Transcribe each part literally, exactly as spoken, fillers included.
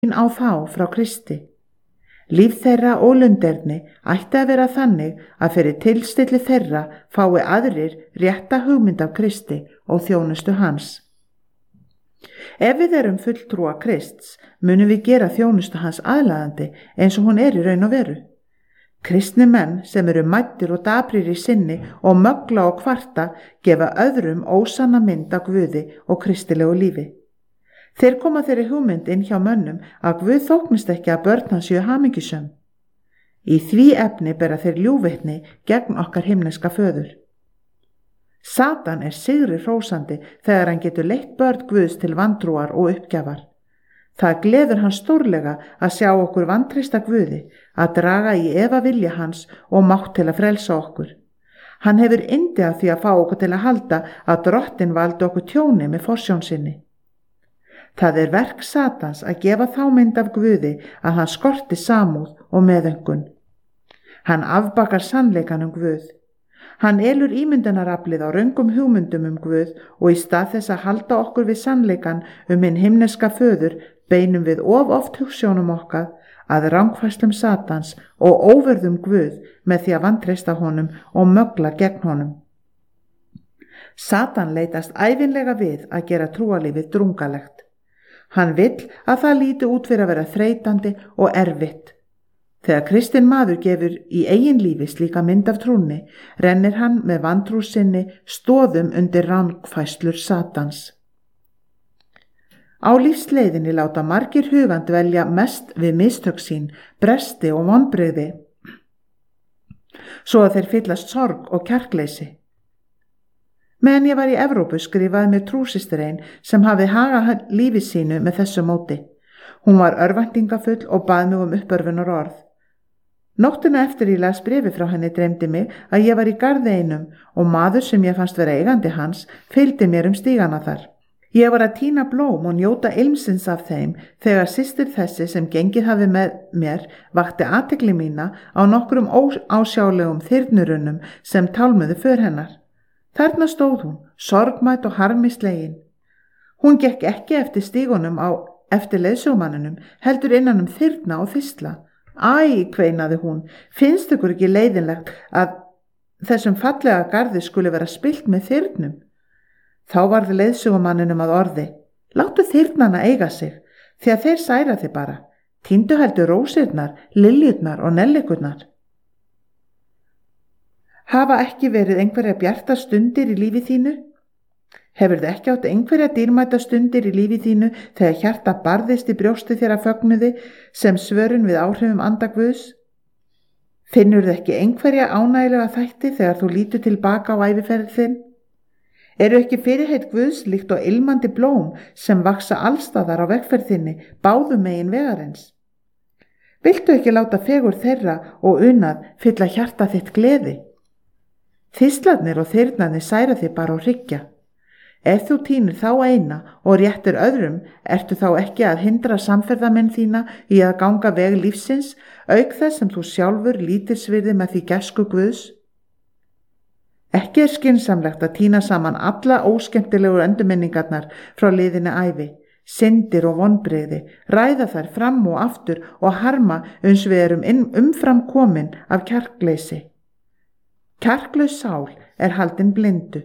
á þá frá Kristi. Líf þeirra og lunderni ætti að vera þannig að fyrir tilstilli þeirra fái aðrir rétta hugmynd af Kristi og þjónustu hans. Ef við erum fulltrúa Krists, munum við gera þjónustu hans aðlaðandi eins og hún er í raun og veru. Kristni menn sem eru mæddir og daprir í sinni og mögla og kvarta gefa öðrum ósanna mynd af Guði og kristilegu lífi. Þeir koma þeirri hugmynd inn hjá mönnum að Guð þóknist ekki að börn hans séu hamingjusöm. Í því efni bera þeir ljúgvitni gegn okkar himneska föður. Satan er sigri hrósandi þegar hann getur leitt börn Guðs til vantrúar og uppgjafar. Það gleður hann stórlega að sjá okkur vantrista Guði, að draga í efa vilja hans og mátt til að frelsa okkur. Hann hefur yndi af því að fá okkur til að halda að drottin valdi okkur tjóni með forsjón sinni. Það er verk Satans að gefa þá mynd af Guði að hann skorti samúð og meðöngun. Hann afbakar sannleikan um Guð. Hann elur ímyndunaraflið á röngum hugmyndum um Guð og í stað þess að halda okkur við sannleikan um hinn himneska föður beinum við of oft hugsjónum okkar að rangfærslum Satans og óverðum Guð með því að vantreysta honum og mögla gegn honum. Satan leitast ævinlega við að gera trúarlífið drungalegt. Hann vill að það líti út fyrir að vera þreytandi og erfitt. Þegar kristinn maður gefur í eigin lífi slíka mynd af trúnni, rennir hann með vantrú sinni stoðum undir rangfærslur Satans. Á lífsleiðinni láta margir hugand velja mest við mistök sín, bresti og vonbrigði, svo að þeir fyllast sorg og kjarkleysi. Meðan ég var í Evrópu skrifaði mér trúsystir ein sem hafi hagað lífi sínu með þessu móti. Hún var örvæntingafull og bað mig um uppörfunar orð. Nóttina eftir ég las bréfi frá henni dreymdi mig að ég var í garði einum og maður sem ég fannst vera eigandi hans fylgdi mér um stígana þar. Ég var að tína blóm og njóta ilmsins af þeim þegar systir þessi sem gengið hafi með mér vakti athygli mína á nokkrum óásjálegum þyrnurunnum sem tálmuðu för hennar. Þarna stóð hún, sorgmætt og harmislegin. Hún gekk ekki eftir stígunum á eftir leiðsögumanninum, heldur innan um þyrna og þysla. Æ, kveinaði hún, finnst ykkur ekki leiðinlegt að þessum fallega garði skuli vera spillt með þyrnum? Þá varð leiðsögumanninum að orði, láttu þyrnana eiga sig, því að þeir særa þig bara. Tíndu heldur rósirnar, liljurnar og nellikurnar. Hafa ekki verið einhverja bjarta stundir í lífi þínu? Hefurðu ekki átt einhverja dýrmæta stundir í lífi þínu þegar hjarta barðist í brjósti þér að fögnuði sem svörun við áhrifum anda Guðs? Finnurðu ekki einhverja ánægilega þætti þegar þú lítur tilbaka á æviferð þinn? Eru ekki fyrirheit Guðs líkt og ilmandi blóm sem vaksa allstaðar á vegferð þinni, báðum megin vegarins? Viltu ekki láta fegur þeirra og unað fylla hjarta þitt gleði? Þyslarnir og þyrnarnir særa þig bara og hryggja. Ef þú tínir þá eina og réttir öðrum, ertu þá ekki að hindra samferðamenn þína í að ganga veg lífsins, auk þess sem þú sjálfur lítilsvirði með því gæsku Guðs? Ekki er skynsamlegt að tína saman alla óskemmtilegur endurminningarnar frá liðinni ævi, syndir og vonbrigði, ræða þær fram og aftur og harma uns við erum umfram komin af kjarkleysi. Kjarklaus sál er haldin blindu.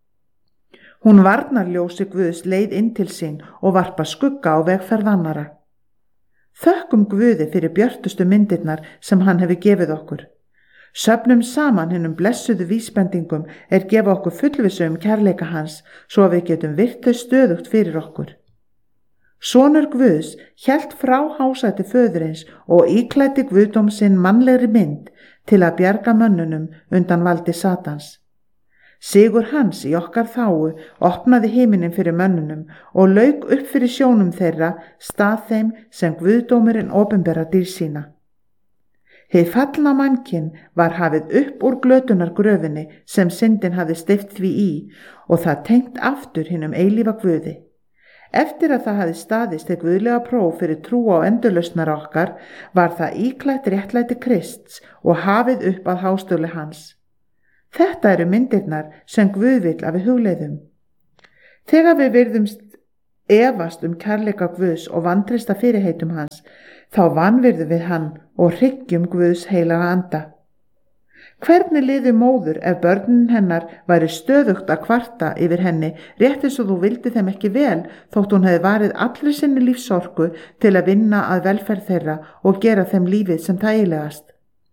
Hún varnar ljósi Guðs leið inn til sín og varpa skugga á vegferð annara. Þökkum Guði fyrir björtustu myndirnar sem hann hefur gefið okkur. Söfnum saman hinnum blessuðu vísbendingum er gefa okkur fullvissu um kærleika hans svo að við getum virt þau stöðugt fyrir okkur. Sonur Guðs hélt frá hásæti föðurins og íklæddi Guðdóm sinn mannlegri mynd til að bjarga mönnunum undan valdi Satans. Sigur hans í okkar þágu opnaði himinin fyrir mönnunum og lauk upp fyrir sjónum þeirra stað þeim sem Guðdómurinn opinbera dýr sína. Hið fallna mannkyn var hafið upp úr glötunar gröfinni sem syndin hafði steypt því í og það tengt aftur hinum eilífa Guði. Eftir að það hafði staðist til guðlega próf fyrir trú á endurlausnar okkar var það íklætt réttlæti Krists og hafið upp að hástölu hans. Þetta eru myndirnar sem Guð vill að við hugleiðum. Þegar við virðumst efast um kærleika Guðs og vantreysta fyrirheitum hans, þá vanvirðum við hann og hryggjum Guðs heilaga anda. Hvernig liði móður ef börnin hennar væri stöðugt að kvarta yfir henni, rétt eins og þú vildi þeim ekki vel, þótt hún hefði varið allri sinni lífsorku til að vinna að velferð þeirra og gera þeim lífið sem þægilegast?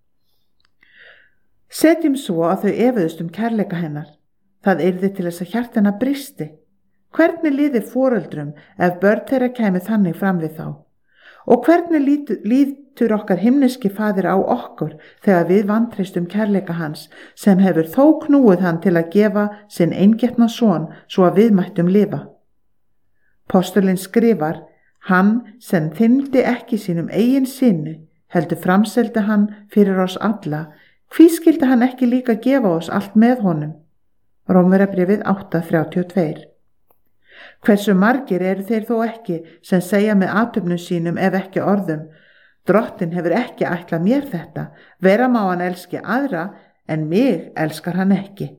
Setjum svo að þau efuðust um kærleika hennar. Það yrði til þess að hjarta hennar bristi. Hvernig liði foreldrum ef börn þeirra kæmi þannig fram við þá? Og hvernig lítur, lítur okkar himneski faðir á okkur þegar við vantreystum kærleika hans sem hefur þó knúið hann til að gefa sinn eingetna son svo að við mættum lifa? Postulinn skrifar, hann sem þynnti ekki sínum eigin sinni, heldur framseldi hann fyrir oss alla, hví skildi hann ekki líka gefa oss allt með honum? Rómverjabréfið átta þrjátíu og tvö. Hversu margir eru þeir þó ekki sem segja með athöfnum sínum ef ekki orðum, Drottinn hefur ekki ætlað mér þetta, vera má hann elski aðra en mig elskar hann ekki.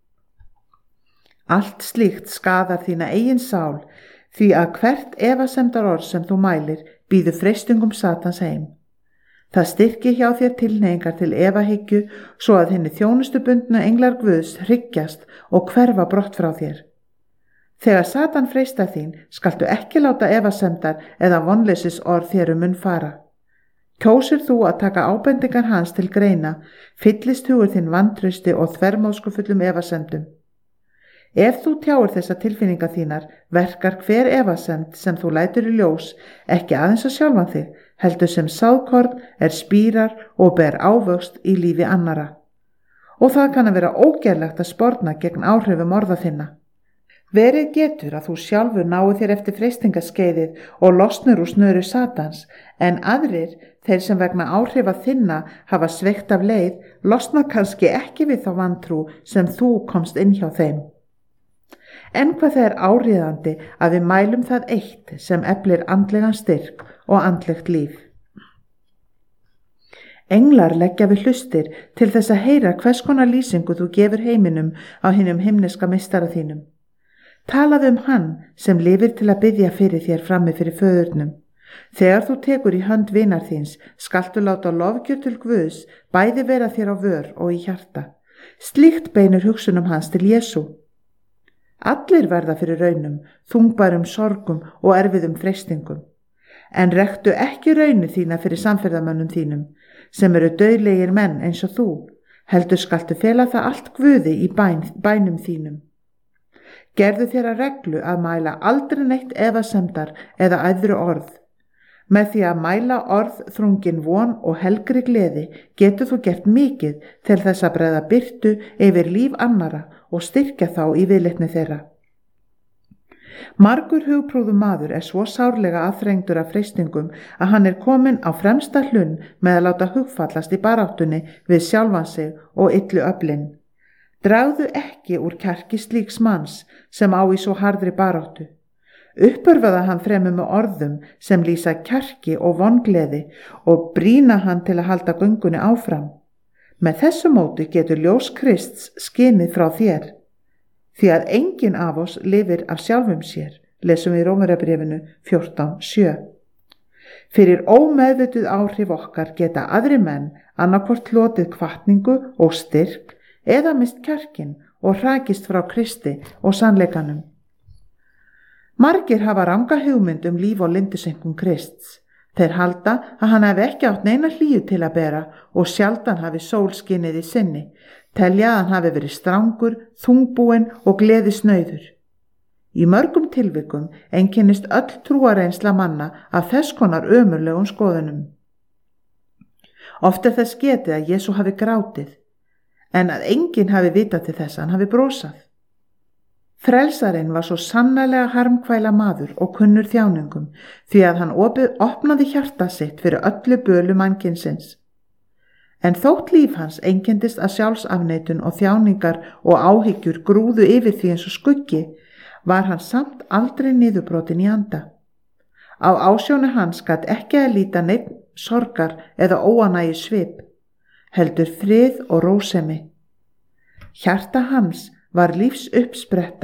Allt slíkt skaðar þína eigin sál, því að hvert efasemdar orð sem þú mælir býður freistingum Satans heim. Það styrkir hjá þér tilhneigingar til efahyggju svo að henni þjónustubundnu englar Guðs hryggjast og hverfa brott frá þér. Þegar Satan freistar þín, skaltu ekki láta efasemdar eða vonleysis orð þér um munn fara. Kjósir þú að taka ábendingar hans til greina, fyllist hugur þinn vantrausti og þvermóðskufullum efasemdum. Ef þú tjáir þessa tilfinningar þínar, verkar hver efasemd sem þú lætur í ljós ekki aðeins að sjálfan þig, heldur sem sáðkorn er spírar og ber ávöxt í lífi annara. Og það kann að vera ógerlegt að sporna gegn áhrifum orða þinna. Verið getur að þú sjálfur náu þér eftir freistingaskeiðið og losnur úr snöru Satans, en aðrir, þeir sem vegna áhrifa þinna hafa sveikt af leið, losna kannski ekki við þá vantrú sem þú komst inn hjá þeim. En hvað það er áríðandi að við mælum það eitt sem eflir andlegan styrk og andlegt líf. Englar leggja við hlustir til þess að heyra hvers konar lýsingu þú gefur heiminum á hinum himneska meistara þínum. Talaðu um hann sem lifir til að biðja fyrir þér frammi fyrir föðurnum. Þegar þú tekur í hönd vinar þíns, skaltu láta lofgjör til Guðs bæði vera þér á vör og í hjarta. Slíkt beinir hugsunum hans til Jesú. Allir verða fyrir raunum, þungbærum sorgum og erfiðum freistingum. En rektu ekki raunu þína fyrir samferðamönnum þínum, sem eru dauðlegir menn eins og þú, heldur skaltu fela það allt Guði í bæn, bænum þínum. Gerðu þér að reglu að mæla aldrei neitt efasemdar eða æðru orð. Með því að mæla orð þrungin von og helgri gleði getur þú gert mikið til þess að bregða birtu yfir líf annara og styrkja þá í viðleitni þeirra. Margur hugprúðu maður er svo sárlega aðþrengdur af freistingum að hann er kominn á fremsta hlunn með að láta hugfallast í baráttunni við sjálfan sig og illu öflin. Dragðu ekki úr kjarki slíks manns sem á í svo harðri baráttu. Uppörfaða hann fremur með orðum sem lýsa kjarki og vongleði og brýna hann til að halda göngunni áfram. Með þessu móti getur ljós Krists skinið frá þér. Því að enginn af oss lifir af sjálfum sér, lesum við í Rómverjabréfinu fjórtán sjö. Fyrir ómeðvituð áhrif okkar geta aðri menn annarkvort hlotið hvatningu og styrk eða mist kjarkin og hrakist frá Kristi og sannleikanum. Margir hafa ranga hugmynd um líf og lyndisengum Krists. Þeir halda að hann hafi ekki átt neina hlýju til að bera og sjaldan hafi sólskinnið í sinni, telja að hann hafi verið strangur, þungbúinn og gleðisnauður. Í mörgum tilvikum einkennist öll trúareynsla manna af þess konar ömurlegum skoðunum. Oft er þess getið að Jesú hafi grátið, en að enginn hafi vitað til þess að hann hafi brosað. Frelsarinn var svo sannarlega harmkvæla maður og kunnur þjáningum því að hann opið, opnaði hjarta sitt fyrir öllu bölu mannkynsins. En þótt líf hans einkendist að sjálfsafneitun og þjáningar og áhyggjur grúðu yfir því eins og skuggi, var hann samt aldrei niðurbrotin í anda. Á ásjónu hans gat ekki að líta neitt sorgar eða óanægi svip, heldur frið og rósemi. Hjarta hans var lífs uppspretta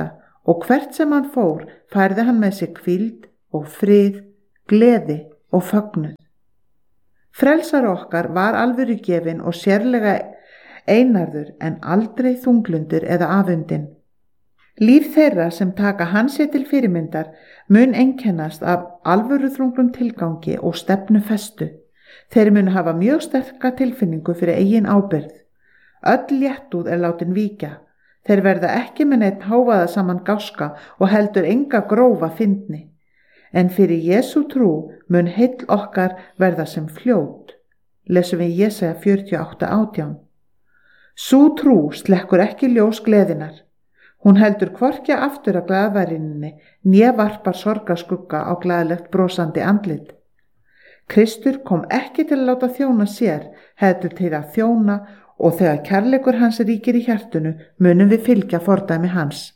og hvert sem hann fór færði hann með sig hvíld og frið, gleði og fögnuð. Frelsar okkar var alvöru gefinn og sérlega einarður en aldrei þunglundur eða afundinn. Líf þeirra sem taka hann sér til fyrirmyndar mun einkennast af alvöru þrunglum tilgangi og stefnu festu. Þeir mun hafa mjög sterka tilfinningu fyrir eigin ábyrgð. Öll léttúð er látin víkja. Þeir verða ekki með neitt háfaða saman gáska og heldur enga grófa fyndni. En fyrir Jesú trú mun heill okkar verða sem fljót. Lesum við Jesaja fjörutíu og átta átján. Sú trú slekkur ekki ljós gleðinar. Hún heldur hvorki aftur að glaðværinni né varpar sorgarskugga á glaðlegt brosandi andlit. Kristur kom ekki til að láta þjóna sér, heldur til að þjóna og þegar kærleikur hans ríkir í hjartunu munum við fylgja fordæmi hans.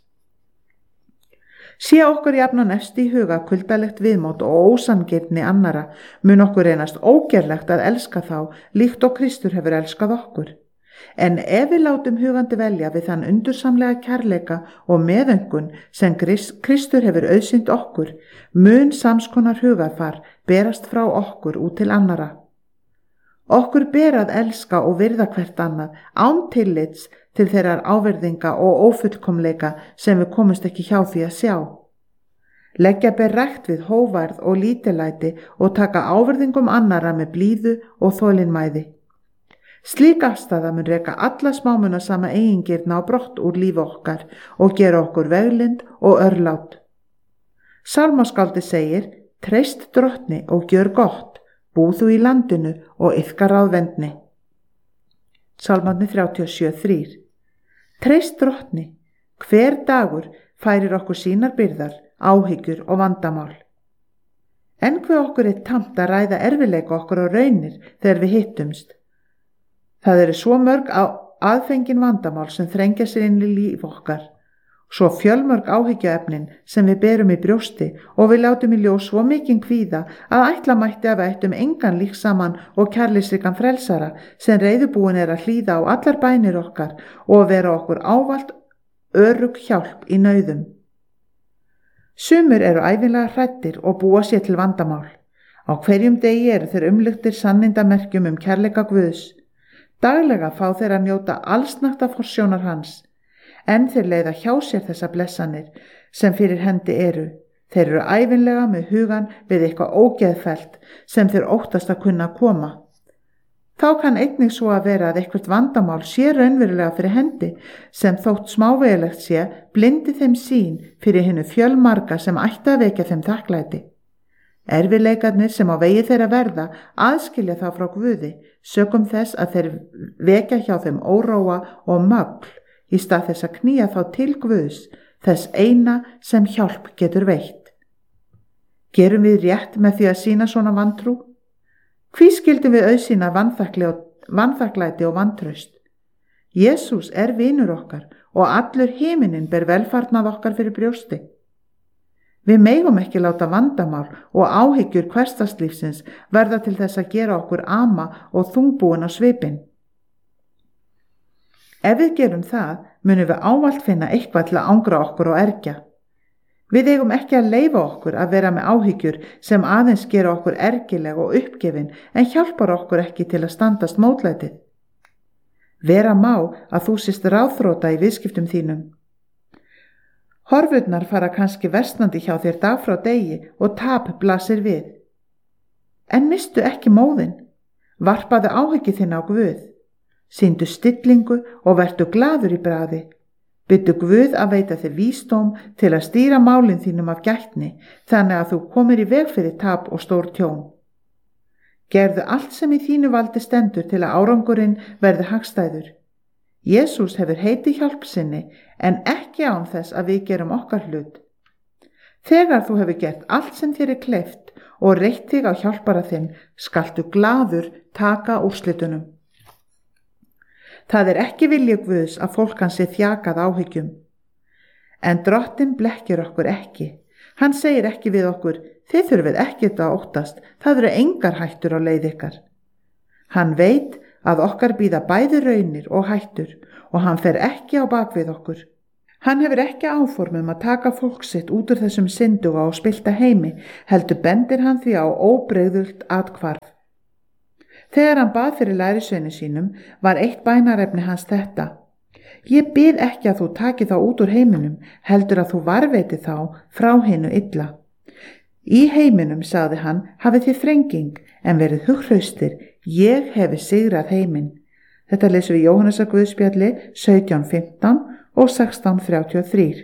Sé okkur jafnan efst í huga kuldalegt viðmót og ósangirni annara mun okkur reynast ógerlegt að elska þá líkt og Kristur hefur elskað okkur. En ef við látum hugandi velja við þann undursamlega kærleika og meðöngun sem Kristur hefur auðsýnt okkur, mun samskonar hugarfar berast frá okkur út til annara. Okkur ber að elska og virða hvert annað án tillits til þeirrar ávirðinga og ófullkomleika sem við komumst ekki hjá því að sjá. Leggja ber rækt við hóværð og lítillæti og taka ávirðingum annara með blíðu og þolinmæði. Slík afstaða mun reka alla smámuna sama eigingirna á brott úr lífi okkar og gera okkur veglind og örlát. Sálmaskáldi segir, treyst drottni og gjör gott, búð þú í landinu og iðka ráðvendni. Sálmarnir þrjátíu og sjö þrír. Treyst drottni, hver dagur færir okkur sínar byrðar, áhyggjur og vandamál. En hver okkur er tamt að ræða erfileika okkur á raunir þegar við hittumst. Það eru svo mörg aðfengin vandamál sem þrengja sér inn í líf okkar, svo fjölmörg áhyggjuefnin sem við berum í brjósti og við látum í ljós svo mikinn kvíða að ætla mætti að við ættum engan lík saman og kærleiksríkan frelsara sem reiðubúin er að hlýða á allar bænir okkar og vera okkur ávallt örugg hjálp í nauðum. Sumir eru ævinlega hræddir og búa sér til vandamál. Á hverjum degi eru þeir umluktir sannindamerkjum um kærleika Guðs. Daglega fá þeir að njóta allsnægta forsjónar hans, en þeir leiða hjá sér þessa blessanir sem fyrir hendi eru. Þeir eru ævinlega með hugan við eitthvað ógeðfellt sem þeir óttast að kunna koma. Þá kann einnig svo að vera að eitthvað vandamál sé raunverulega fyrir hendi sem þótt smávegilegt sé blindi þeim sín fyrir hinnu fjölmarga sem ætti að vekja þeim þakklæti. Erfiðleikarnir sem á vegi þeirra verða aðskilja þá frá Guði, sökum þess að þeir vekja hjá þeim óróa og mögl í stað þess að knýja þá til Guðs, þess eina sem hjálp getur veitt. Gerum við rétt með því að sýna svona vantrú? Hví skildum við auðsýna vanþakklæti og vantraust? Jesús er vinur okkar og allur himinin ber velfarnað okkar fyrir brjósti. Við megum ekki láta vandamál og áhyggjur hversdagslífsins verða til þess að gera okkur ama og þungbúin á svipinn. Ef við gerum það, munum við ávallt finna eitthvað til að angra okkur og ergja. Við eigum ekki að leyfa okkur að vera með áhyggjur sem aðeins gera okkur ergileg og uppgefin en hjálpar okkur ekki til að standast mótlætið. Vera má að þú sést ráðþrota í viðskiptum þínum. Horfurnar fara kannski versnandi hjá þér dag frá degi og tap blasir við. En mistu ekki móðin. Varpaðu áhyggju þinna á Guð. Sýndu stillingu og vertu glaður í bragði. Biddu Guð að veita þér vísdóm til að stýra málin þínum af gætni, þannig að þú komir í veg fyrir tap og stór tjón. Gerðu allt sem í þínu valdi stendur til að árangurinn verði hagstæður. Jesús hefur heitið hjálp sinni en ekki án þess að við gerum okkar hlut. Þegar þú hefur gert allt sem þér er kleift og reitt þig á hjálpara þinn, skaltu glaður taka úrslitunum. Það er ekki vilji Guðs að fólk hans sé þjakað áhyggjum. En Drottinn blekkir okkur ekki. Hann segir ekki við okkur, þið þurfið ekkert að óttast, það eru engar hættur á leið ykkar. Hann veit að okkar bíða bæði raunir og hættur og hann fer ekki á bak við okkur. Hann hefur ekki áformum að taka fólk sitt út úr þessum synduga og spillta heimi, heldur bendir hann því á óbrigðult athvarf. Þegar hann bað fyrir lærisveini sínum var eitt bænarefni hans þetta: Ég bið ekki að þú taki þá út úr heiminum, heldur að þú varveiti þá frá hinu illa. Í heiminum, sagði hann, hafið þið þrenging, en verið hughraustir, ég hefi sigrað heiminn. Þetta lesum við Jóhannesar Guðspjalli sautján fimmtán og sextán þrjátíu og þrjú.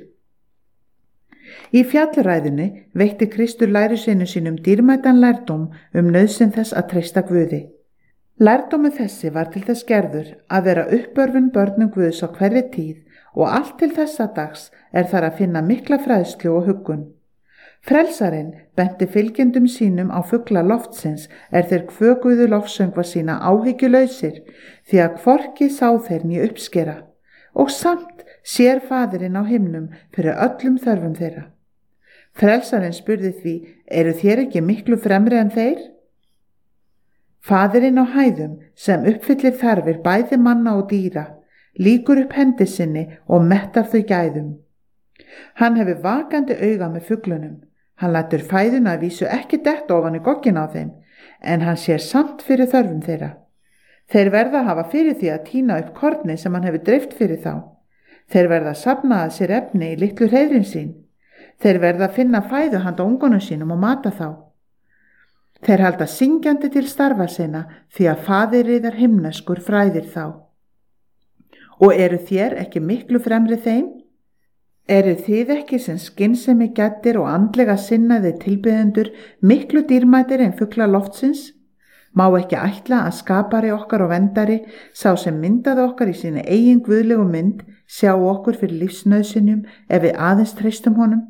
Í fjallræðunni veitti Kristur lærisveinum sínum dýrmætan lærdóm um nauðsyn þess að treysta Guði. Lærdómur þessi var til þess gerður að vera uppörfun börnum Guðs á hverri tíð og allt til þessa dags er þar að finna mikla fræðslu og huggun. Frelsarinn benti fylgjendum sínum á fugla loftsins er þeir kvökuðu lofsöngva sína áhyggjulausir því að hvorki sá þeir né uppskera og samt sér Faðirinn á himnum fyrir öllum þörfum þeirra. Frelsarinn spurði því: Eru þér ekki miklu fremri en þeir? Faðirinn á hæðum sem uppfyllir þarfir bæði manna og dýra lýkur upp hendi sinni og mettar þau gæðum. Hann hefur vakandi auga með fuglunum. Hann lætur fæðuna að vísu ekki detta ofan í gogginn á þeim, en hann sér samt fyrir þörfum þeirra. Þeir verða að hafa fyrir því að tína upp korni sem hann hefur dreift fyrir þá. Þeir verða að safna að sér efni í litlu hreiðrin sín. Þeir verða að finna fæðu handa ungunum sínum og mata þá. Þeir halda syngjandi til starfa sinna því að Faðir yðar himneskur fræðir þá. Og eru þér ekki miklu fremri þeim? Eru þið ekki sem skynsemi gæddir og andlega sinnaði tilbiðendur miklu dýrmætir en fugla loftsins? Má ekki ætla að skapari okkar og verndari, sá sem myndaði okkar í sína eigin guðlegu mynd, sjá okkur fyrir lífsnauðsynjum ef við aðeins treystum honum?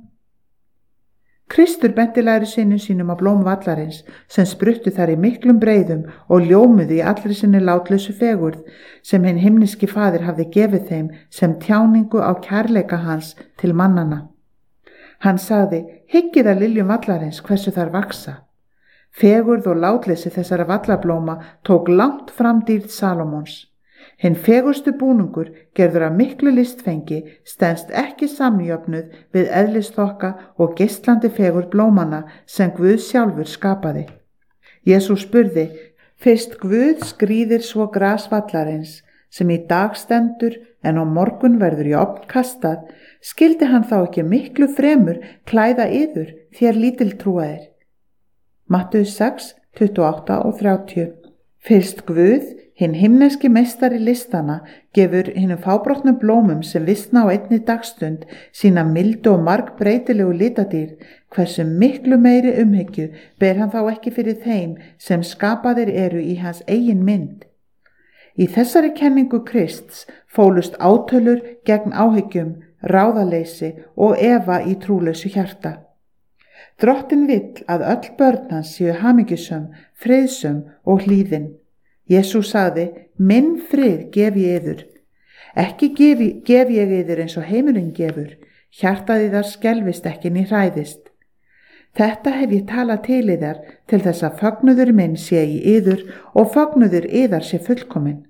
Kristur benti lærisveinum sínum á blóm vallarins sem spruttu þar í miklum breiðum og ljómuðu í allri sinni látlausu fegurð sem hinn himneski Faðir hafði gefið þeim sem tjáningu á kærleika hans til mannana. Hann sagði: Hyggið að liljum vallarins hversu þar vaksa. Fegurð og látleysi þessara vallablóma tók langt fram dýrð Salómons. Hinn fegurstu búningur gerður af miklu listfengi stenst ekki samjöfnuð við eðlisþokka og geislandi fegur blómana sem Guð sjálfur skapaði. Jesús spurði: Fyrst Guð skrýðir svo gras vallarins sem í dag stendur en á morgun verður í ofn kastað, skildi hann þá ekki miklu fremur klæða yður þér lítiltrúaðir? Mattheus sex, tuttugu og átta og þrjátíu. Fyrst Guð, hinn himneski meistari listana, gefur hinnum fábrotnum blómum sem visna á einni dagstund sína mildu og margbreytilegu litadýrð, hversu miklu meiri umhyggju ber hann þá ekki fyrir þeim sem skapaðir eru í hans eigin mynd. Í þessari kenningu Krists fólust átölur gegn áhyggjum, ráðaleysi og efa í trúlausu hjarta. Drottinn vill að öll börn hans séu hamingjusöm, friðsöm og hlýðin. Jesús sagði: Minn frið gef ég yður. Ekki gef, gef ég yður eins og heimurinn gefur. Hjartað yðar skelfist ekki né hræðist. Þetta hef ég talað til yðar til þess að fögnuður minn sé í yður og fögnuður yðar sé fullkomin.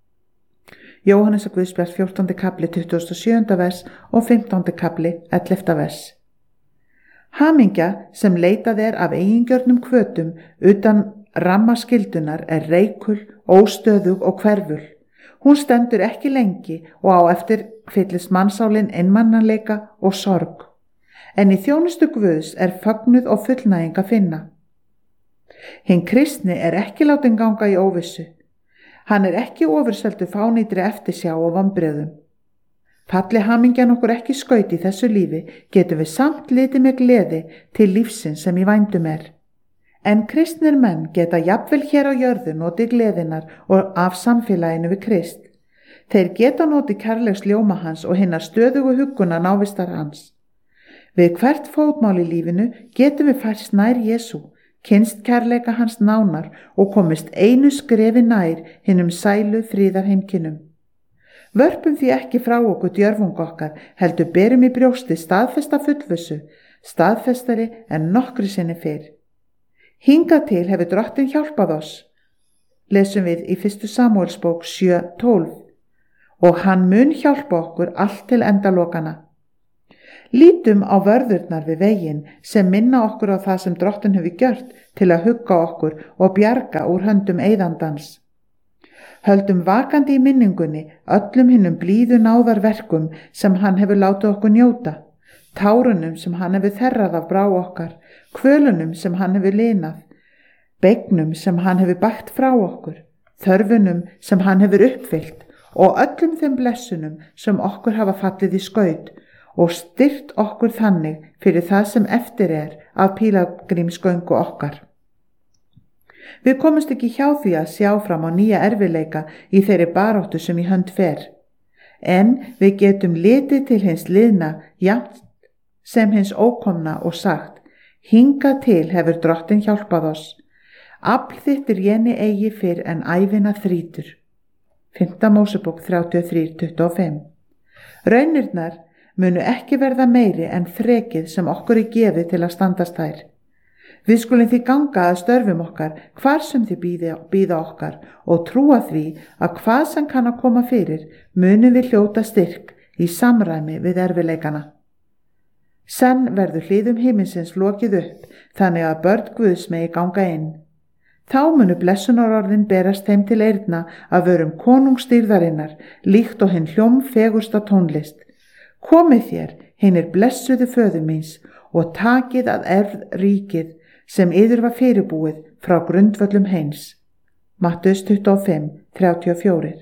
Jóhannesar Guðspjall fjórtándi kafli tuttugasta og sjöunda vers og fimmtándi kafli ellefta vers. Hamingja sem leitað er af eigingjörnum hvötum utan rammaskyldunar er reikul, óstöðug og hverful. Hún stendur ekki lengi og á eftir fyllist mannsálin einmannanleika og sorg. En í þjónustu Guðs er fögnuð og fullnæging að finna. Hinn kristni er ekki látin ganga í óvissu. Hann er ekki ofurseldu fánýtri eftirsjá og vonbrigðum. Falli hamingjan okkur ekki skaut í þessu lífi, getum við samt litið með gleði til lífsins sem í vændum er. En kristnir menn geta jafnvel hér á jörðu notið gleðinar og af samfélaginu við Krist. Þeir geta notið kærleiks ljóma hans og hinnar stöðugu hugguna návistar hans. Við hvert fótmál í lífinu getum við færst nær Jesú, kynnst kærleika hans nánar og komist einu skrefi nær hinum sælu friðarheimkinum. Vörpum því ekki frá okkur djörfung okkar, heldur berum í brjósti staðfesta fullvissu, staðfestari en nokkru sinni fyrr. Hingað til hefur Drottinn hjálpað oss, lesum við í fyrstu Samúelsbók sjö tólf, og hann mun hjálpa okkur allt til endalokana. Lítum á vörðurnar við veginn sem minna okkur á það sem Drottinn hefur gjört til að hugga okkur og bjarga úr höndum eyðandans. Höldum vakandi í minningunni öllum hinnum blíðu náðarverkum sem hann hefur látið okkur njóta, tárunum sem hann hefur þerrað af brá okkar, kvölunum sem hann hefur linað, beignum sem hann hefur bætt frá okkur, þörfunum sem hann hefur uppfyllt og öllum þeim blessunum sem okkur hafa fallið í skaut og styrt okkur þannig fyrir það sem eftir er af pílagrímsgöngu okkar. Við komumst ekki hjá því að sjá fram á nýja erfiðleika í þeirri baráttu sem í hönd fer, en við getum litið til hins liðna jafnt sem hins ókomna og sagt: hingað til hefur Drottinn hjálpað oss, afl þitt réni eigi fyrr en ævina þrýtur. fimmta Mósebók þrjátíu og þrjú tuttugu og fimm. Raunirnar munu ekki verða meiri en þrekið sem okkur er gefið til að standast þær. Við skulum því ganga að störfum okkar hvar sem þið bíða, bíða okkar og trúa því að hvað sem kann að koma fyrir munum við hljóta styrk í samræmi við erfiðleikana. Senn verður hlíðum himinsins lokið upp þannig að börn Guðs megi ganga inn. Þá munu blessunarorðin berast þeim til eyrna að vörum konungstýrðarinnar líkt og hinn hljóm fegursta tónlist. Komið þér, hinir blessuðu föður míns, og takið að erfð ríkið sem yður var fyrirbúið frá grundvöllum heims. Mattheus tuttugu og fimm þrjátíu og fjögur.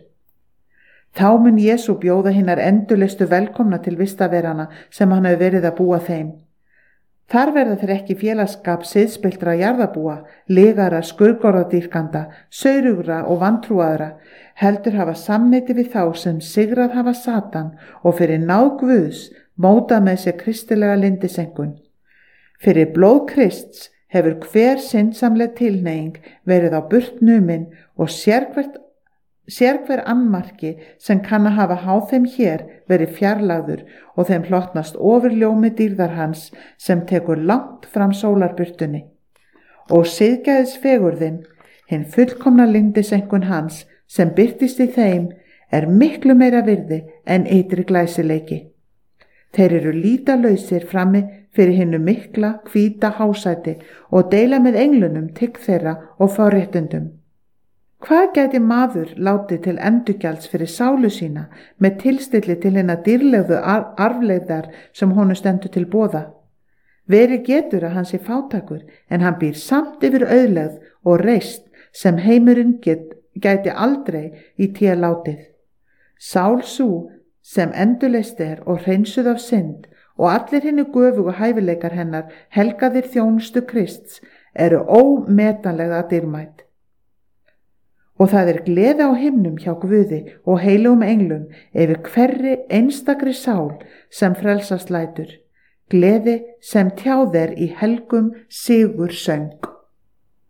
Þá mun Jesú bjóða hinnar endurleistu velkomna til vistaverana sem hann hefur verið að búa þeim. Þar verða þeir ekki félagsskap siðspilltra jarðabúa, legara, skurðgorðadýrkanda, saurugra og vantrúaðra, heldur hafa samneyti við þá sem sigrað hafa Satan og fyrir náð Guðs mótað með sér kristilega lindisengun. Fyrir blóð Krists hefur hver syndsamleg tilhneiging verið á burt numin og sérhvert Sérhver annmarki sem kann að hafa háð þeim hér verið fjarlægður og þeim hlotnast ofurljómi dýrðar hans sem tekur langt fram sólarburtunni. Og siðgæðis fegurðin, hinn fullkomna lindisenkun hans sem birtist í þeim, er miklu meira virði en ytri glæsileiki. Þeir eru lítalausir frammi fyrir hinnu mikla, hvíta hásæti og deila með englunum tign þeirra og fá réttundum. Hvað gæti maður látið til endurgjalds fyrir sálu sína með tilstilli til hinna dýrlegðu arfleiðar sem honum stendur til boða? Verið getur að hann sé fátækur, en hann býr samt yfir auðlegð og reist sem heimurinn get, gæti aldrei í té látið. Sál sú sem endurleist er og hreinsuð af synd og allir hinni göfugu hæfileikar hennar helgaðir þjónustu Krists eru ómetanlega dýrmæt. Og það er gleði á himnum hjá Guði og heilugum englum yfir hverri einstakri sál sem frelsast lætur, gleði sem tjáð er í helgum sigursöng.